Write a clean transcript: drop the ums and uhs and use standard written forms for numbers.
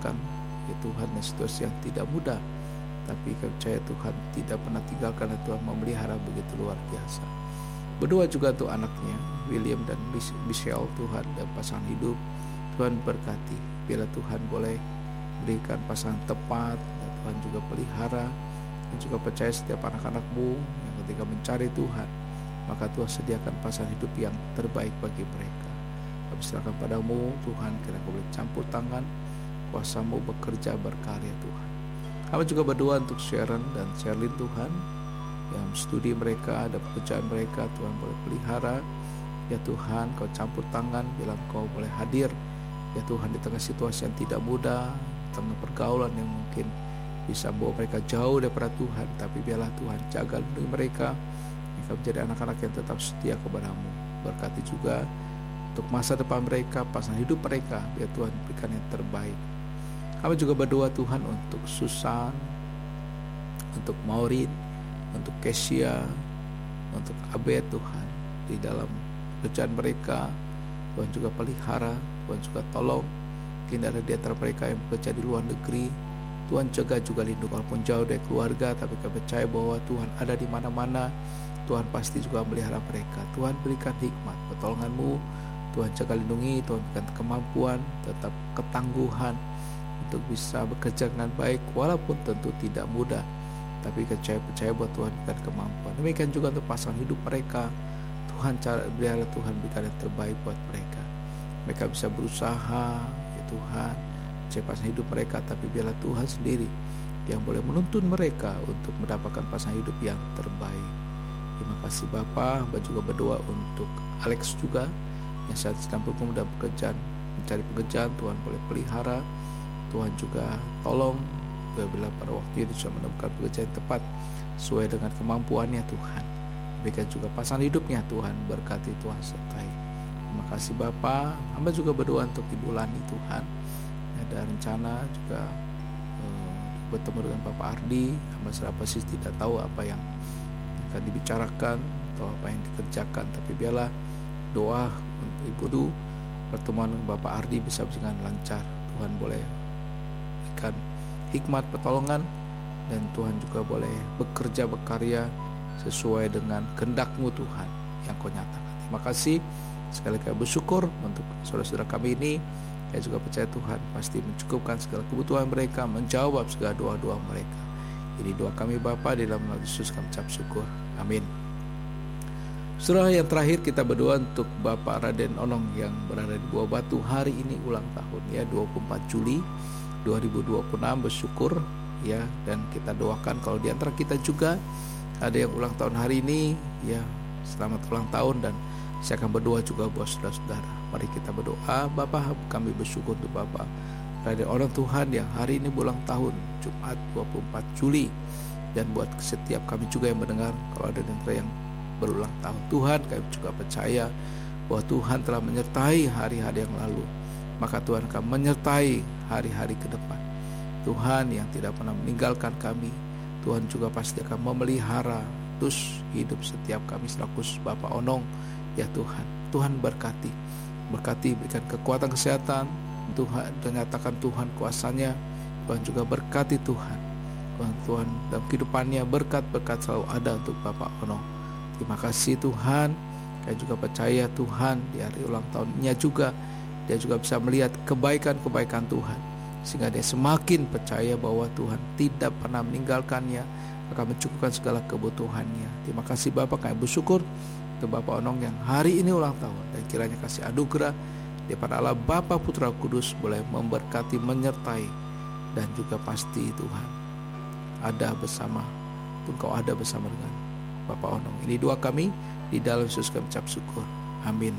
merasakan ya Tuhan situasi yang tidak mudah, tapi kami percaya Tuhan tidak pernah tinggalkan dan Tuhan memelihara begitu luar biasa. Berdoa juga untuk anaknya William dan Michelle, Tuhan, dan pasangan hidup Tuhan berkati. Bila Tuhan boleh berikan pasangan tepat, dan Tuhan juga pelihara, dan juga percaya setiap anak-anak-Mu yang ketika mencari Tuhan, maka Tuhan sediakan pasangan hidup yang terbaik bagi mereka. Kami serahkan padamu Tuhan, kiranya Kau boleh campur tangan, kuasa-Mu bekerja berkarya Tuhan. Kami juga berdoa untuk Sharon dan Sherlyn Tuhan, yang studi mereka, ada pekerjaan mereka, Tuhan boleh pelihara. Ya Tuhan, Kau campur tangan, bila Kau boleh hadir, ya Tuhan, di tengah situasi yang tidak mudah, di tengah pergaulan yang mungkin bisa membawa mereka jauh daripada Tuhan, tapi biarlah Tuhan jaga lindungi mereka, mereka menjadi anak-anak yang tetap setia kepada-Mu. Berkati juga untuk masa depan mereka, pasangan hidup mereka, biar Tuhan berikan yang terbaik. Kami juga berdoa Tuhan untuk Susan, untuk Maureen, untuk Kesia, untuk Abed Tuhan, di dalam pekerjaan mereka, Tuhan juga pelihara, Tuhan juga tolong. Mungkin ada di antara mereka yang bekerja di luar negeri, Tuhan jaga juga lindungi, walaupun jauh dari keluarga, tapi kami percaya bahwa Tuhan ada di mana-mana. Tuhan pasti juga melihara mereka. Tuhan berikan hikmat, pertolongan-Mu, Tuhan jaga lindungi, Tuhan berikan kemampuan, tetap ketangguhan untuk bisa bekerja dengan baik, walaupun tentu tidak mudah, tapi percaya bahwa Tuhan berikan kemampuan. Demikian juga untuk pasangan hidup mereka, Tuhan biarlah Tuhan berikan yang terbaik buat mereka. Mereka bisa berusaha, ya Tuhan, pasangan hidup mereka, tapi biarlah Tuhan sendiri yang boleh menuntun mereka untuk mendapatkan pasangan hidup yang terbaik. Terima kasih Bapa. Hamba juga berdoa untuk Alex juga, yang saat sedang bergumul dalam pekerjaan, mencari pekerjaan, Tuhan boleh pelihara, Tuhan juga tolong, bila pada waktu itu bisa menemukan pekerjaan yang tepat sesuai dengan kemampuannya Tuhan. Berikan juga pasangan hidupnya Tuhan, berkati Tuhan sertai. Terima kasih Bapa. Hamba juga berdoa untuk Ibu Lani Tuhan, ada rencana juga bertemu dengan Bapak Ardi. Hamba serap persis tidak tahu apa yang akan dibicarakan atau apa yang dikerjakan, tapi biarlah doa untuk Ibu Du, pertemuan dengan Bapak Ardi bisa berjalan lancar. Tuhan boleh berikan hikmat pertolongan, dan Tuhan juga boleh bekerja berkarya sesuai dengan kehendak-Mu Tuhan yang Kau nyatakan. Terima kasih. Sekali lagi bersyukur untuk saudara-saudara kami ini. Saya juga percaya Tuhan pasti mencukupkan segala kebutuhan mereka, menjawab segala doa-doa mereka. Ini doa kami Bapa, di dalam nama Yesus kami ucap syukur. Amin. Saudara, yang terakhir kita berdoa untuk Bapak Raden Onong yang berada di Buah Batu. Hari ini ulang tahun ya, 24 Juli 2026. Bersyukur ya, dan kita doakan kalau di antara kita juga ada yang ulang tahun hari ini ya, selamat ulang tahun. Dan saya akan berdoa juga buat saudara-saudara. Mari kita berdoa. Bapa, kami bersyukur untuk Bapak Raden Onong Tuhan yang hari ini ulang tahun, Jumat 24 Juli. Dan buat setiap kami juga yang mendengar, kalau ada yang berulang tahun Tuhan, kami juga percaya bahwa Tuhan telah menyertai hari-hari yang lalu, maka Tuhan akan menyertai hari-hari ke depan. Tuhan yang tidak pernah meninggalkan kami, Tuhan juga pasti akan memelihara terus hidup setiap kami selaku Bapak Onong ya Tuhan. Tuhan berkati, berikan kekuatan kesehatan Tuhan, dan nyatakan Tuhan kuasanya. Tuhan juga berkati Tuhan dalam kehidupannya, berkat-berkat selalu ada untuk Bapak Onong. Terima kasih Tuhan. Saya juga percaya Tuhan di hari ulang tahunnya juga, dia juga bisa melihat kebaikan-kebaikan Tuhan, sehingga dia semakin percaya bahwa Tuhan tidak pernah meninggalkannya, akan mencukupkan segala kebutuhannya. Terima kasih Bapak, kami bersyukur untuk Bapak Onong yang hari ini ulang tahun, dan kiranya kasih anugerah daripada Allah Bapa, Putra, Kudus boleh memberkati, menyertai, dan juga pasti Tuhan ada bersama, Engkau ada bersama dengan Bapak Onong. Ini doa kami, di dalam Yesus kami ucap syukur. Amin.